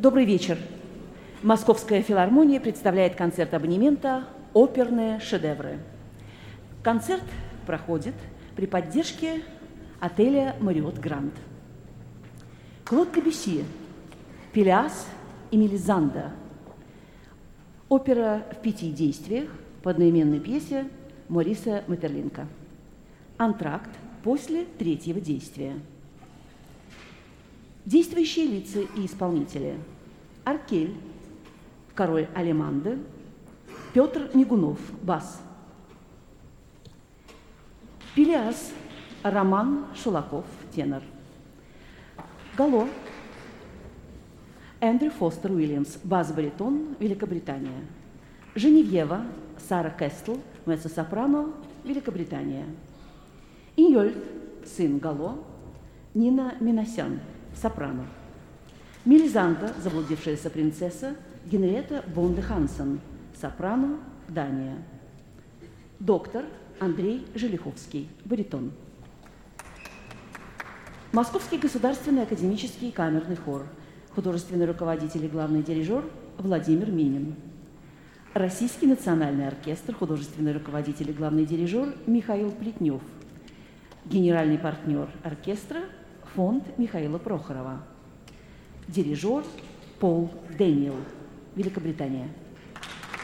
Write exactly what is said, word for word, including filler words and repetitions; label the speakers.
Speaker 1: Добрый вечер. Московская филармония представляет концерт абонемента «Оперные шедевры». Концерт проходит при поддержке отеля «Мариот Гранд». Клод Дебюсси, «Пелеас» и «Мелизанда». Опера в пяти действиях по одноименной пьесе Мориса Метерлинка. Антракт после третьего действия. Действующие лица и исполнители: Аркель, король Алеманды, Петр Мигунов, бас. Пелеас, Роман Шулаков, тенор. Гало, Эндрю Фостер Уильямс, бас-баритон, Великобритания. Женевьева, Сара Кестл, меццо-сопрано, Великобритания. Иньольд, сын Гало, Нина Минасян, сопрано. Мелизанда, заблудившаяся принцесса, Генриетта Бонде Хансен, сопрано, Дания. Доктор Андрей Желиховский, баритон. Московский государственный академический камерный хор, художественный руководитель и главный дирижер Владимир Минин. Российский национальный оркестр, художественный руководитель и главный дирижер Михаил Плетнев. Генеральный партнер оркестра фонд Михаила Прохорова. Дирижер Пол Дэниел, Великобритания.